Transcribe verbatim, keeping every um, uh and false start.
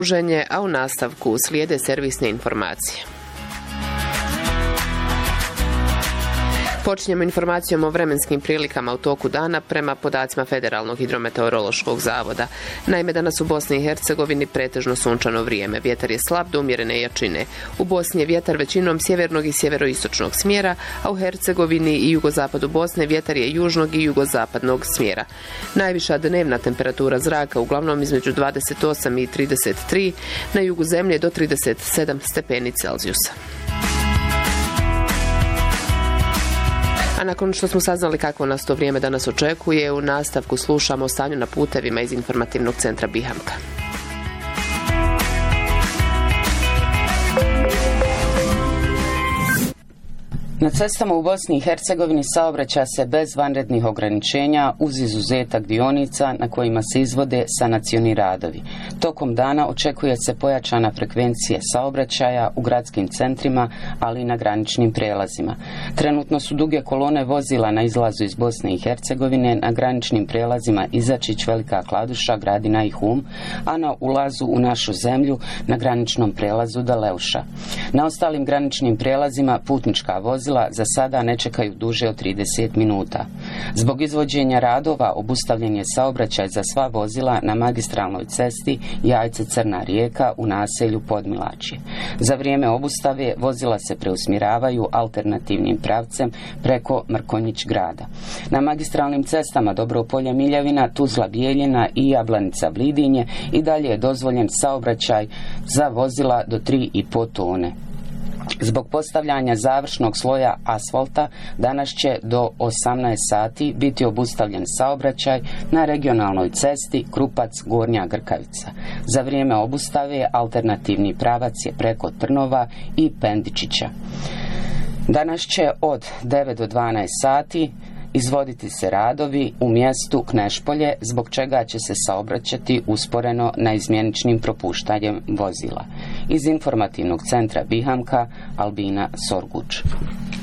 druženje, a u nastavku slijede servisne informacije. Počinjemo informacijom o vremenskim prilikama u toku dana prema podacima Federalnog hidrometeorološkog zavoda. Naime, danas u Bosni i Hercegovini pretežno sunčano vrijeme. Vjetar je slab do umjerene jačine. U Bosni je vjetar većinom sjevernog i sjeveroistočnog smjera, a u Hercegovini i jugozapadu Bosne vjetar je južnog i jugozapadnog smjera. Najviša dnevna temperatura zraka uglavnom između dvadeset osam i trideset tri, na jugu zemlje do trideset sedam stepeni Celzijusa. A nakon što smo saznali kakvo nas to vrijeme danas očekuje, u nastavku slušamo o stanju na putevima iz informativnog centra Bihamka. Na cestama u Bosni i Hercegovini saobraća se bez vanrednih ograničenja uz izuzetak dionica na kojima se izvode sanacioni radovi. Tokom dana očekuje se pojačana frekvencija saobraćaja u gradskim centrima, ali i na graničnim prelazima. Trenutno su duge kolone vozila na izlazu iz Bosne i Hercegovine na graničnim prelazima Izačić, Velika Kladuša, Gradina i Hum, a na ulazu u našu zemlju na graničnom prelazu Daleuša. Na ostalim graničnim prelazima putnička vozila za sada ne čekaju duže od trideset minuta. Zbog izvođenja radova obustavljen je saobraćaj za sva vozila na magistralnoj cesti Jajce-Crna Rijeka u naselju Podmilačje. Za vrijeme obustave vozila se preusmjeravaju alternativnim pravcem preko Mrkonjić grada. Na magistralnim cestama Dobropolje Miljavina, Tuzla Bijeljina i Jablanica Vlidinje i dalje je dozvoljen saobraćaj za vozila do tri i pol tone. Zbog postavljanja završnog sloja asfalta danas će do osamnaest sati biti obustavljen saobraćaj na regionalnoj cesti Krupac-Gornja Grkavica. Za vrijeme obustave alternativni pravac je preko Trnova i Pendičića. Danas će od devet do dvanaest sati izvoditi se radovi u mjestu Knešpolje, zbog čega će se saobraćati usporeno na izmjeničnim propuštanjem vozila. Iz informativnog centra Bihamka, Albina Sorguč.